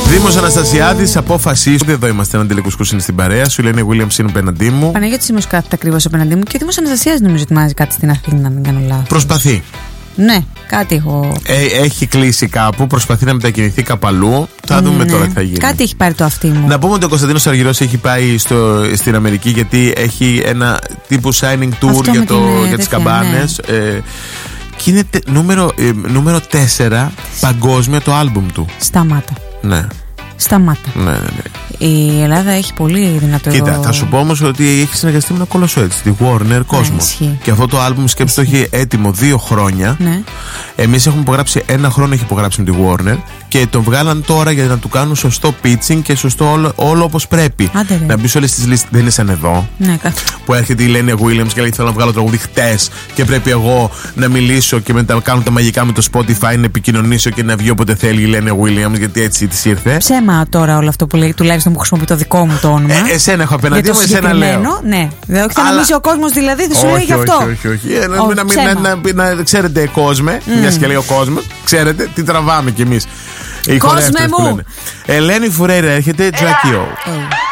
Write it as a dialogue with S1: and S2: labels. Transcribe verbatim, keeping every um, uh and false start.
S1: Δήμος Αναστασιάδης, απόφασή σου. Εδώ είμαστε, έναν τελικουσκούς είναι στην παρέα σου. Η Ελένη Williams είναι απέναντί μου.
S2: Παναγιώτη Σίμος κάθεται ακριβώς απέναντί μου. Και ο Δήμος Αναστασιάδης νομίζω ετοιμάζει κάτι στην Αθήνα, να μην κάνω λάθος.
S1: Προσπαθεί.
S2: Ναι, κάτι έχω.
S1: Ε, έχει κλείσει κάπου, προσπαθεί να μετακινηθεί κάπου αλλού. Θα δούμε
S2: ναι.
S1: τώρα τι θα γίνει.
S2: Κάτι έχει πάρει το αυτί μου.
S1: Να πούμε ότι ο Κωνσταντίνος Αργυρός έχει πάει στο, στην Αμερική, γιατί έχει ένα τύπου signing tour
S2: Αυτό
S1: για,
S2: με
S1: το,
S2: την,
S1: για τις
S2: τέτοια,
S1: καμπάνες. Ναι. Ε, και είναι τε, νούμερο, ε, νούμερο τέσσερα παγκόσμια το άλμπουμ του.
S2: Σταμάτα.
S1: Ναι.
S2: Σταμάτα.
S1: Ναι, ναι, ναι.
S2: Η Ελλάδα έχει πολύ δυνατό.
S1: Κοίτα, θα σου πω όμως ότι έχει συνεργαστεί με ένα κολοσσό, έτσι, τη Warner Cosmos.
S2: Ναι,
S1: και αυτό το άλμπουμ, σκέψτε, το έχει έτοιμο δύο χρόνια.
S2: Ναι.
S1: Εμείς έχουμε υπογράψει ένα χρόνο, έχει υπογράψει με τη Warner. Και τον βγάλαν τώρα για να του κάνουν σωστό pitching και σωστό όλο, όλο όπως πρέπει.
S2: Άντε,
S1: να μπει σε όλες τις λίστες. Δεν είναι σαν εδώ.
S2: Ναι, καθ...
S1: Που έρχεται η Ελένη Williams και λέει: θέλω να βγάλω τραγούδι χτες και πρέπει εγώ να μιλήσω και μετά κάνω τα μαγικά με το Spotify, να επικοινωνήσω και να βγει όποτε θέλει η Ελένη Williams, γιατί έτσι της ήρθε.
S2: Ψέμα τώρα όλο αυτό που λέει, τουλάχιστον που χρησιμοποιεί το δικό μου το όνομα.
S1: Ε, εσένα έχω απέναντί μου, εσένα λέω.
S2: Ναι, δεν όχι, θα Αλλά... νομίζει ο κόσμος δηλαδή, θα σου λέει γι' αυτό.
S1: Όχι, όχι, όχι. Ε, να, να, να, να, να ξέρετε, κόσμο, mm. μια και λέει ο κόσμος, ξέρετε τι τραβάμε κι εμείς.
S2: Κόσμε μου!
S1: Ελένη Φουρέιρα έρχεται, Τζακιό.